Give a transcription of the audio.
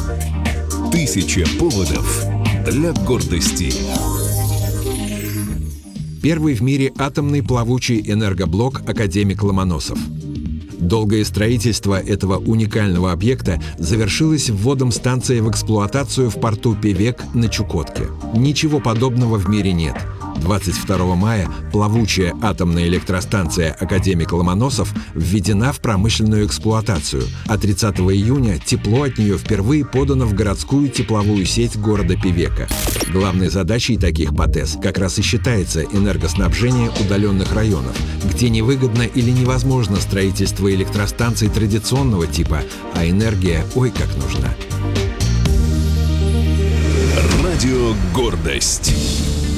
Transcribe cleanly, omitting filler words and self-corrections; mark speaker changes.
Speaker 1: Тысяча поводов для гордости.
Speaker 2: Первый в мире атомный плавучий энергоблок «Академик Ломоносов». Долгое строительство этого уникального объекта завершилось вводом станции в эксплуатацию в порту Певек на Чукотке. Ничего подобного в мире нет. 22 мая плавучая атомная электростанция «Академик Ломоносов» введена в промышленную эксплуатацию, а 30 июня тепло от нее впервые подано в городскую тепловую сеть города Певека. Главной задачей таких ПАТЭС как раз и считается энергоснабжение удаленных районов, где невыгодно или невозможно строительство электростанций традиционного типа, а энергия ой как нужна.
Speaker 1: Радио «Гордость».